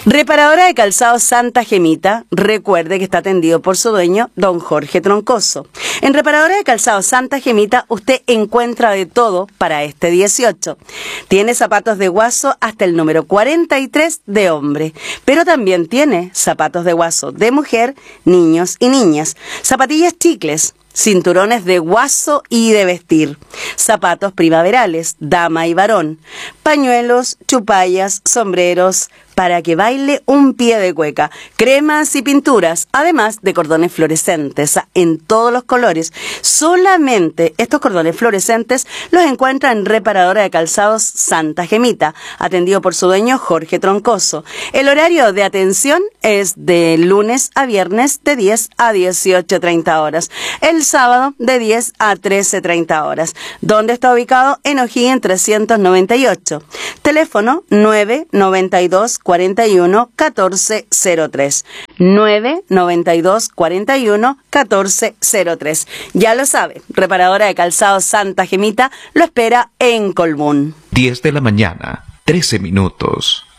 Reparadora de calzado Santa Gemita, recuerde que está atendido por su dueño, don Jorge Troncoso. En Reparadora de calzado Santa Gemita usted encuentra de todo para este 18. Tiene zapatos de guaso hasta el número 43 de hombre, pero también tiene zapatos de guaso de mujer, niños y niñas, zapatillas chicles, cinturones de guaso y de vestir, zapatos primaverales, dama y varón, pañuelos, chupallas, sombreros, para que baile un pie de cueca, cremas y pinturas, además de cordones fluorescentes en todos los colores. Solamente estos cordones fluorescentes los encuentra en Reparadora de Calzados Santa Gemita, atendido por su dueño Jorge Troncoso. El horario de atención es de lunes a viernes de 10 a 18:30 horas, el sábado de 10 a 13:30 horas. ¿Dónde está ubicado? En O'Higgins 398. Teléfono 992 41 1403. 992 41 1403. Ya lo sabe, Reparadora de Calzados Santa Gemita lo espera en Colbún. 10 de la mañana, 13 minutos.